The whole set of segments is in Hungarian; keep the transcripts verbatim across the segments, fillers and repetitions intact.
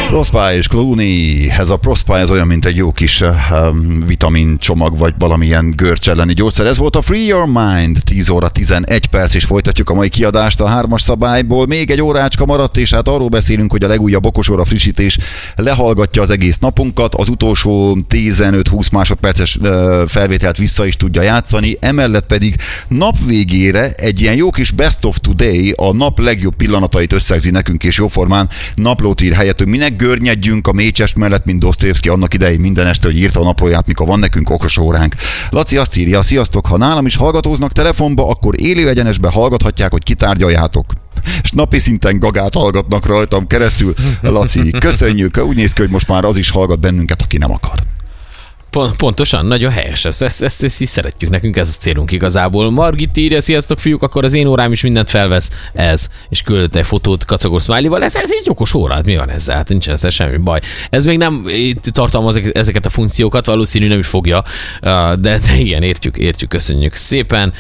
Prospa és Clooney. Ez a Prospa, ez olyan, mint egy jó kis um, vitamin csomag, vagy valamilyen görcs elleni gyógyszer. Ez volt a Free Your Mind. tíz óra tizenegy perc, és folytatjuk a mai kiadást a hármas szabályból. Még egy órácska maradt, és hát arról beszélünk, hogy a legújabb okos óra frissítés lehallgatja az egész napunkat. Az utolsó tizenöt-húsz másodperces uh, felvételt vissza is tudja játszani. Emellett pedig nap végére egy ilyen jó kis Best of Today, a nap legjobb pillanatait összegzi nekünk, és jóformán naplót ír helyett, hogy minek görnyedjünk a Mécsest mellett, mint Dostoyevsky annak idején minden este, hogy írta a naplóját, mikor van nekünk okos óránk. Laci azt írja: sziasztok, ha nálam is hallgatóznak telefonba, akkor élő egyenesben hallgathatják, hogy kitárgyaljátok. És napi szinten Gagát hallgatnak rajtam keresztül. Laci, köszönjük, úgy néz ki, hogy most már az is hallgat bennünket, aki nem akar. Pont, pontosan, nagyon helyes, ezt, ezt, ezt, ezt is szeretjük, nekünk ez a célunk igazából. Margit írja: sziasztok fiúk, akkor az én órám is mindent felvesz, ez, és küldött egy fotót kacagos smiley-val, ez, ez egy okos órát, mi van ezzel? Hát nincs ezzel semmi baj. Ez még nem tartalmaz ezeket a funkciókat, valószínű nem is fogja, de, de igen, értjük, értjük, köszönjük szépen,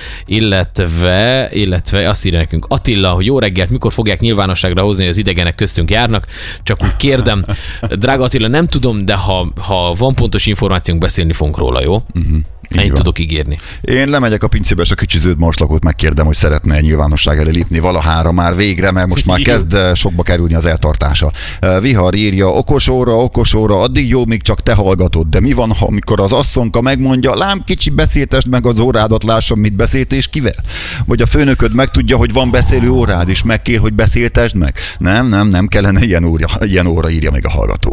illetve, illetve azt írja nekünk Attila, hogy jó reggelt, mikor fogják nyilvánosságra hozni, hogy az idegenek köztünk járnak, csak úgy kérdem. Drága Attila, nem tudom, de ha, ha van pontos információ, beszélni fogunk róla, jó? Uh-huh. Ennyit tudok ígérni. Én lemegyek a pincébe, és a kicsi zöld marslakót megkérdem, hogy szeretne egy nyilvánosság elé lépni valahára már végre, mert most már kezd sokba kerülni az eltartása. Vihar írja: okos óra, okos óra, addig jó, míg csak te hallgatod, de mi van, ha amikor az asszonka megmondja: lám kicsi, beszéltesd meg az órádat, lássam, mit beszélt és kivel? Vagy a főnököd megtudja, hogy van beszélő órád, és megkér, hogy beszéltesd meg? Nem, nem, nem kellene ilyen óra, ilyen óra, írja még a hallgató.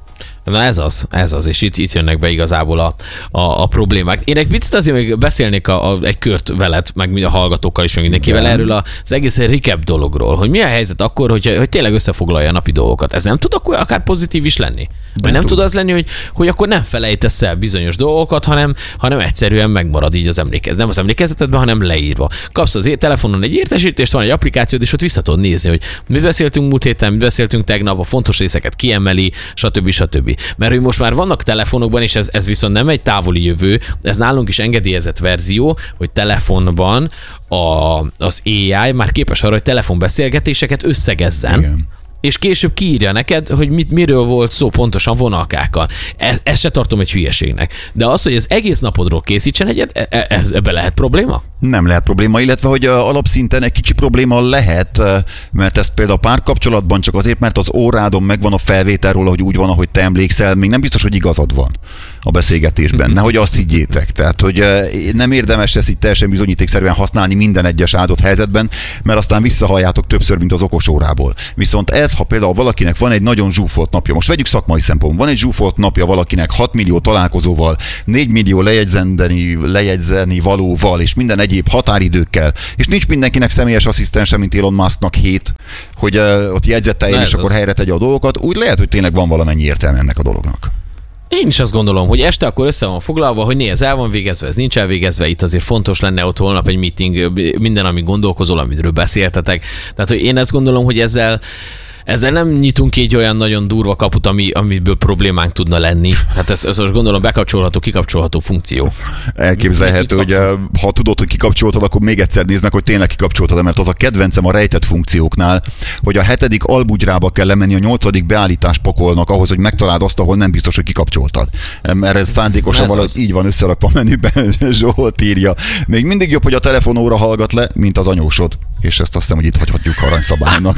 Na ez az, ez az, és itt, itt jönnek be igazából a, a, a problémák. Én egy picit azért még beszélnék a, a, egy kört veled, meg a hallgatókkal is, meg mindenkivel erről az egész recap dologról, hogy mi a helyzet akkor, hogy, hogy tényleg összefoglalja a napi dolgokat. Ez nem tud akkor akár pozitív is lenni? Vagy nem tud az lenni, hogy, hogy akkor nem felejtesz el bizonyos dolgokat, hanem, hanem egyszerűen megmarad így az emlékezet. Nem az emlékezetedben, hanem leírva. Kapsz az telefonon egy értesítést, van egy applikációd, és ott vissza tudod nézni, hogy mi beszéltünk múlt héten, mi beszéltünk tegnap, a fontos részeket kiemeli, stb. stb. Mert hogy most már vannak telefonokban, és ez, ez viszont nem egy távoli jövő, ez nálunk is engedélyezett verzió, hogy telefonban a, az á i már képes arra, hogy telefonbeszélgetéseket összegezzen. Igen. És később kiírja neked, hogy mit, miről volt szó pontosan vonalkákkal. Ez, ezt se tartom egy hülyeségnek. De az, hogy az egész napodról készítsen egyet, ez, ebbe lehet probléma? Nem lehet probléma, illetve hogy alapszinten egy kicsi probléma lehet, mert ez például párkapcsolatban csak azért, mert az órádon megvan a felvétel róla, hogy úgy van, ahogy te emlékszel, még nem biztos, hogy igazad van a beszélgetésben. Nehogy azt higgyétek. Tehát, hogy nem érdemes ezt így teljesen bizonyítékszerűen használni minden egyes áldott helyzetben, mert aztán visszahalljátok többször, mint az okos órából. Viszont ez, ha például valakinek van egy nagyon zsúfolt napja, most vegyük szakmai szempontból, van egy zsúfolt napja valakinek hat millió találkozóval, négy millió lejegyzeni, lejegyzeni valóval, és minden egyéb határidőkkel, és nincs mindenkinek személyes asszisztense, mint Elon Musknak hét, hogy uh, ott jegyzetteljen, és akkor helyre tegye a dolgokat, úgy lehet, hogy tényleg van valamennyi értelme ennek a dolognak. Én is azt gondolom, hogy este akkor össze van foglalva, hogy né, ez el van végezve, ez nincs elvégezve, itt azért fontos lenne ott holnap egy meeting, minden, ami gondolkozol, amiről beszéltetek. Tehát, hogy én azt gondolom, hogy ezzel Ezzel nem nyitunk ki egy olyan nagyon durva kaput, ami, amiből problémánk tudna lenni. Hát ez, ez most gondolom bekapcsolható, kikapcsolható funkció. Elképzelhető, hogy ha tudod, hogy kikapcsoltad, akkor még egyszer nézd meg, hogy tényleg kikapcsoltad, mert az a kedvencem a rejtett funkcióknál, hogy a hetedik albugyrába kell lemenni a nyolcadik beállítás pakolnak ahhoz, hogy megtaláld azt, ahol nem biztos, hogy kikapcsoltad. Mert ez szándékosan valahogy így van összerakva a menüben, Zsolt írja. Még mindig jobb, hogy a telefonóra hallgat le, mint az anyósod. És ezt azt hiszem, hogy itt hagyhatjuk aranyszabálynak.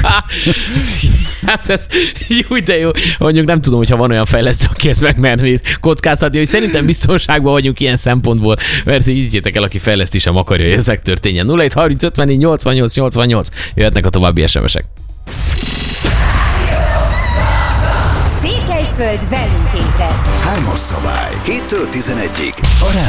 Hát ez jó, de jó. Mondjuk nem tudom, hogyha van olyan fejlesztő, aki ezt megmerni kockáztatja, hogy szerintem biztonságban vagyunk ilyen szempontból, mert így higgyétek el, aki fejleszti sem akarja, hogy ez megtörténjen. nulla hét harminc ötvennégy nyolcvannyolc nyolcvannyolc. Jöhetnek a további es em esek. Székelyföld velünk ébred. Hármas szabály. héttől tizenegyig.